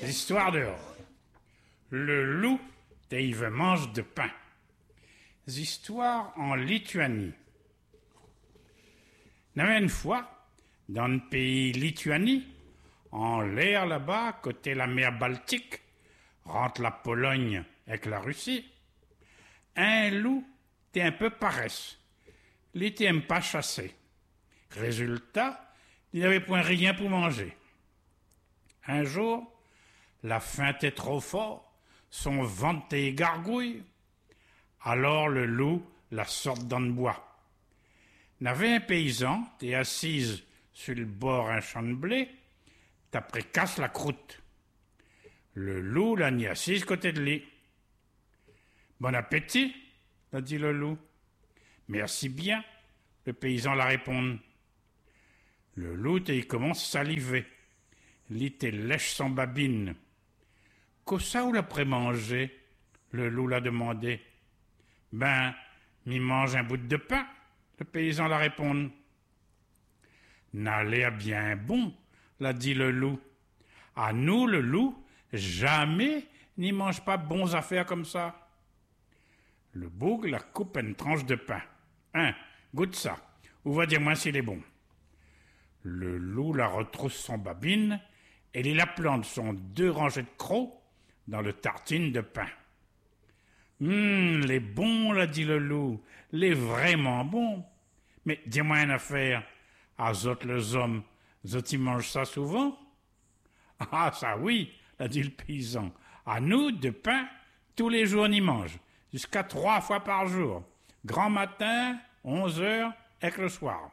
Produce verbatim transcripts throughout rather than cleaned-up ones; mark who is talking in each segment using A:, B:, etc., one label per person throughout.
A: Histoire dehors. Le loup et il mange de pain. Histoires en Lituanie. Il y avait une fois, dans le pays Lituanie, en l'air là-bas, côté la mer Baltique, rentre la Pologne avec la Russie, un loup était un peu paresse. Il n'était même pas chassé. Résultat, il n'avait point rien pour manger. Un jour, la faim était trop fort, son ventre était gargouille. Alors le loup la sort dans le bois. Il y avait un paysan, t'es assise sur le bord un champ de blé, t'après casse la croûte. Le loup l'a mis assise côté de lui. Bon appétit, a dit le loup. Merci bien, le paysan la répond. Le loup, il commence à saliver. Il était lèche sans babine. Qu'au ça ou l'après manger? Le loup l'a demandé. Ben, m'y mange un bout de pain, le paysan la répond. N'a l'air bien bon, l'a dit le loup. À nous, le loup, jamais n'y mange pas bons affaires comme ça. Le bouc la coupe une tranche de pain. Hein, goûte ça, ou va dire moi s'il est bon. Le loup la retrousse son babine et il la plante son deux rangées de crocs dans le tartine de pain. Hum, les bons, l'a dit le loup, les vraiment bons. Mais dis-moi une affaire, à zot les hommes, zot ils mangent ça souvent? Ah, ça oui, l'a dit le paysan. À nous, de pain, tous les jours on y mange, jusqu'à trois fois par jour. Grand matin, onze heures, et le soir.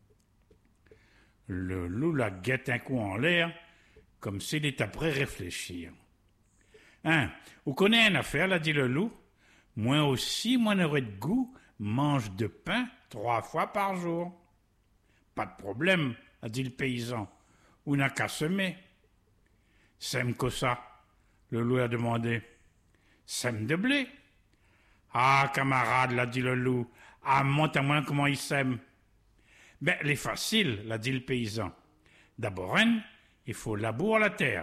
A: Le loup la guette un coup en l'air, comme s'il était après réfléchir. Hein, vous connaissez une affaire, l'a dit le loup. Moi aussi, moi n'aurais de goût, mange de pain trois fois par jour. Pas de problème, a dit le paysan. Ou n'a qu'à semer. Sème que ça, le loup a demandé. Sème de blé. Ah, camarade, l'a dit le loup. Ah, monte à moi comment il sème. Ben, elle est facile, l'a dit le paysan. D'abord, hein, il faut labourer la terre.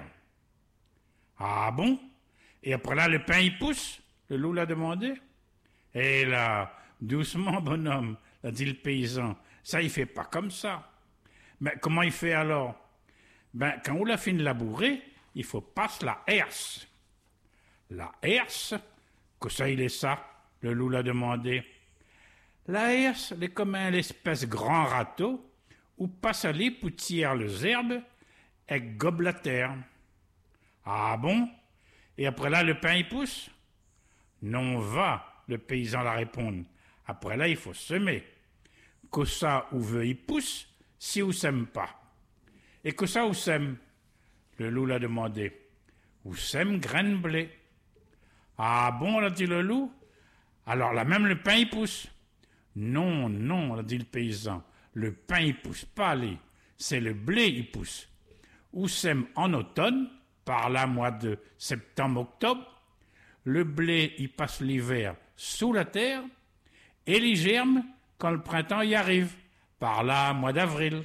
A: Ah bon? Et après là, le pain, il pousse? Le loup l'a demandé. Eh là, doucement, bonhomme, l'a dit le paysan. Ça, il fait pas comme ça. Mais comment il fait alors? Ben, quand on l'a fini de labourer, il faut passer la herse. La herse? Que ça, il est ça? Le loup l'a demandé. La herse, elle est comme un espèce grand râteau où passe à les poutières les herbes et gobe la terre. Ah bon? Et après là, le pain, il pousse? Non, va, le paysan la répond. Après là, il faut semer. Que ça, où veut, il pousse, si ou sème pas. Et que ça, où sème? Le loup l'a demandé. Où sème graine blé? Ah bon, l'a dit le loup. Alors là, même le pain, il pousse. Non, non, l'a dit le paysan. Le pain, il pousse pas, allez. C'est le blé, il pousse. Où sème en automne, par là, mois de septembre-octobre, le blé, il passe l'hiver sous la terre, et il germe quand le printemps y arrive, par là, mois d'avril.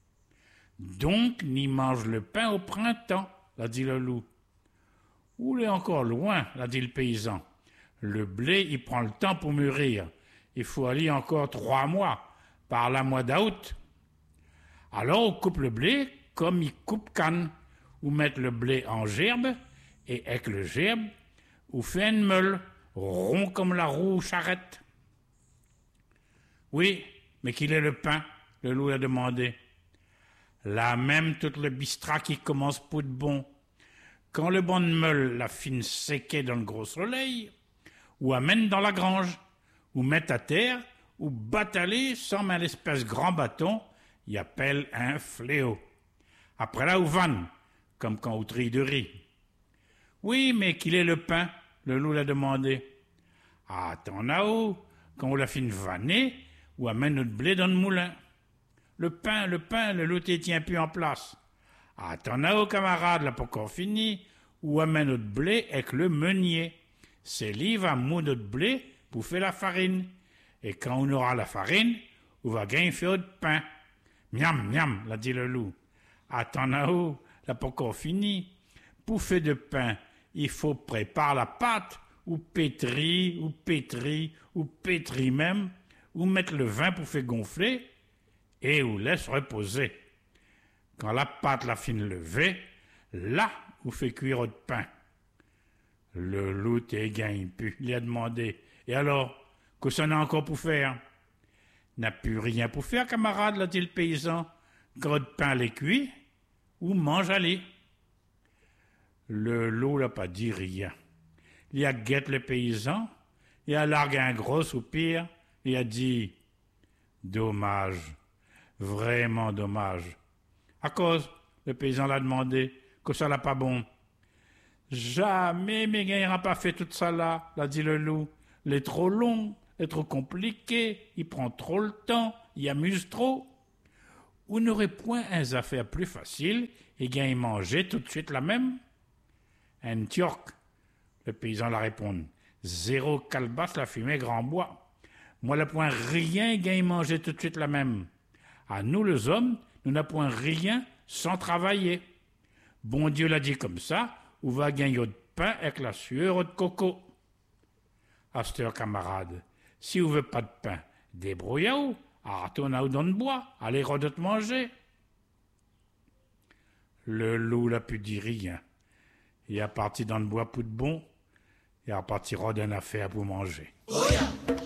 A: Donc, n'y mange le pain au printemps, l'a dit le loup. Où est encore loin, l'a dit le paysan. Le blé, il prend le temps pour mûrir. Il faut aller encore trois mois, par là, mois d'août. Alors, on coupe le blé comme il coupe canne, ou mettre le blé en gerbe, et avec le gerbe, ou fait une meule, rond comme la roue charrette. Oui, mais qu'il est le pain, le loup a demandé. Là même, tout le bistra qui commence pour de bon. Quand le bon de meule la fine séquée dans le gros soleil, ou amène dans la grange, ou met à terre, ou bataler sans mettre l'espèce grand bâton, y appelle un fléau. Après là, ou vanne, comme quand on trie de riz. Oui, mais qu'il est le pain, le loup l'a demandé. Ah, t'en là-haut, quand on l'a fini vanner, ou amène notre blé dans le moulin. Le pain, le pain, le loup t'y tient plus en place. Ah, t'en là-haut, camarade, là pas encore fini, ou amène notre blé avec le meunier. C'est lui va mou notre blé pour faire la farine. Et quand on aura la farine, on va gagner faire de pain. Miam, miam, l'a dit le loup. Ah, t'en là-haut, là pas encore fini. pour faire de pain, il faut préparer la pâte, ou pétrir, ou pétrir, ou pétrir même, ou mettre le vin pour faire gonfler, et ou laisse reposer. Quand la pâte la fin levée, là, vous fait cuire votre pain. Le loup t'est gagne plus, il a demandé. Et alors, que ça n'a encore pour faire? N'a plus rien pour faire, camarade, l'a dit le paysan. Quand votre pain l'est cuit, ou mange allez. Le loup n'a pas dit rien. Il a guette le paysan, il a largué un gros soupir, il a dit « Dommage, vraiment dommage. » À cause, le paysan l'a demandé, que ça n'a pas bon. « Jamais mes gars n'aura pas fait tout ça là, l'a dit le loup. Il est trop long, il est trop compliqué, il prend trop le temps, il amuse trop. Vous n'aurez point un affaire plus facile et gagne manger tout de suite la même? » Un tiorc, le paysan l'a répondu. Zéro calebasse la fumée grand bois. Moi, le point rien gagne manger tout de suite la même. À nous, les hommes, nous n'avons point rien sans travailler. Bon Dieu l'a dit comme ça, ou va gagner de pain avec la sueur de coco. Asteur camarade, si vous ne voulez pas de pain, débrouillez-vous, retournez dans le bois, allez redonner manger. Le loup n'a pu dire rien. Il est parti dans le bois pour de bon, et est parti redonner affaire pour manger. Oh yeah.